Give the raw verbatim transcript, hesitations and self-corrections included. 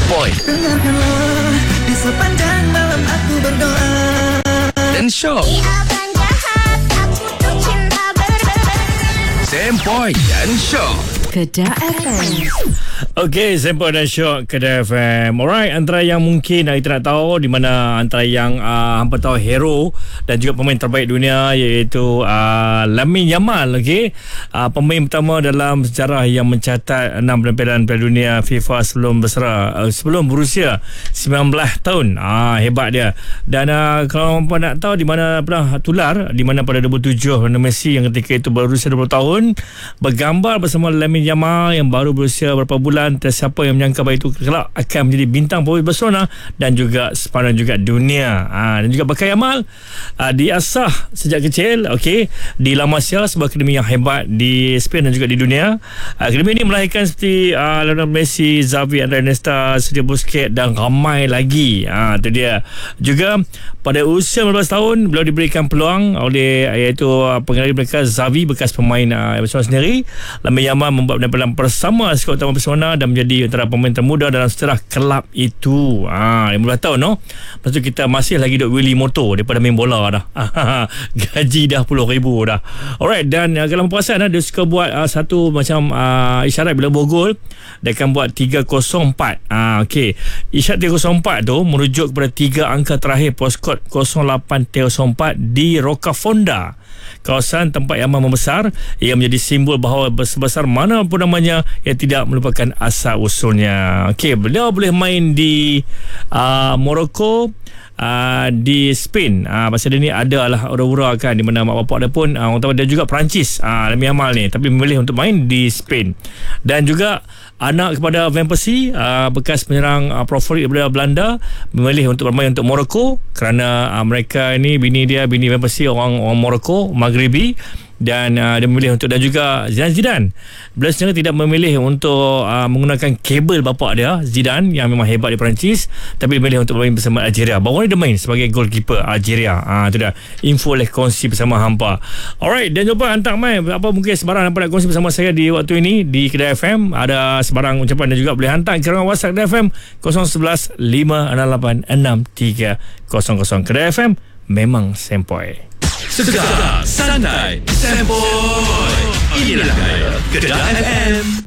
Sempoi Dengarkanlah di sepanjang malam aku berdoa. dan Syok. Abang jahat, aku tuh cinta ber-ber-ber. Sempoi dan Syok. Kedah F M. Okey, Sempoi dan Syok Kedah F M. Alright, antara yang mungkin kita nak tahu di mana antara yang uh, hampa tahu hero dan juga pemain terbaik dunia iaitu uh, Lamine Yamal. Okey, uh, pemain pertama dalam sejarah yang mencatat enam penampilan Piala Dunia FIFA sebelum bersara uh, sebelum berusia sembilan belas tahun. Ah, hebat dia. Dan uh, kalau hampa nak tahu di mana pernah tular, di mana pada dua ribu tujuh Messi yang ketika itu berusia dua puluh tahun bergambar bersama Lamine Yamal yang baru berusia berapa bulan. Siapa yang menyangka bahawa itu kelak akan menjadi bintang pemain Barcelona dan juga sepanjang juga dunia. Ha, dan juga Bakar Yamal uh, diasah sejak kecil, okey, di La Masia, sebuah akademi yang hebat di Spain dan juga di dunia. Akademi ini melahirkan seperti uh, Lionel Messi, Xavi, Andres Iniesta, Sergio Busquets dan ramai lagi. Ha, itu dia. Juga pada usia lima belas tahun beliau diberikan peluang oleh iaitu uh, pengendali mereka Xavi, bekas pemain uh, Barcelona sendiri. Lamine Yamal membuat penampilan bersama skuad utama Barcelona dan menjadi antara pemain termuda dalam sejarah kelab itu. Ha, lima belas tahun, no? Lepas tu kita masih lagi duk wheelie motor daripada main bola dah. Gaji dah puluh ribu dah. Alright, dan uh, kalau perasan uh, dia suka buat uh, satu macam uh, isyarat bila buat gol, dia akan buat tiga kosong empat. Ha, okey. Isyarat tiga kosong empat tu merujuk kepada tiga angka terakhir poskod kosong lapan kosong empat di Rocafonda, kawasan tempat Yamal membesar. Ia menjadi simbol bahawa sebesar mana pun namanya, ia tidak melupakan asal usulnya. Okey, beliau boleh main di uh, Morocco, uh, di Spain. Uh, pasal dia ni ada lah ura-ura kan, di mana mak bapak dia pun uh, orang tahu dia juga Perancis, uh, Lamine Yamal ni, tapi memilih untuk main di Spain. Dan juga anak kepada Van Persie, uh, bekas penyerang uh, favorit daripada Belanda, memilih untuk bermain untuk Morocco kerana uh, mereka ni, bini dia, bini Van Persie orang orang Morocco, Maghribi. Dan uh, dia memilih untuk, dan juga Zidane Zidane beliau sebenarnya tidak memilih untuk uh, menggunakan kabel bapak dia Zidane yang memang hebat di Perancis, tapi memilih untuk bermain bersama Algeria. Baru ni dia main sebagai goalkeeper Algeria. Ah, tu dah info oleh kongsi bersama hampa. Alright, dan cuba hantar mai apa mungkin sebarang hampa nak kongsi bersama saya di waktu ini di Kedah F M. Ada sebarang ucapan dan juga boleh hantar ke WhatsApp Kedah F M kosong satu satu lima enam lapan enam tiga kosong kosong. Kedah F M memang sempoi. Segar, santai, sempoi. Inilah gaya Kedah F M.